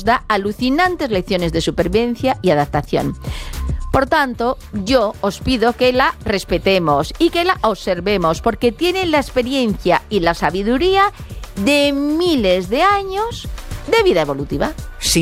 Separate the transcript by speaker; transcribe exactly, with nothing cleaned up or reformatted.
Speaker 1: da alucinantes lecciones de supervivencia y adaptación. Por tanto, yo os pido que la respetemos y que la observemos, porque tiene la experiencia y la sabiduría de miles de años de vida evolutiva.
Speaker 2: Sí.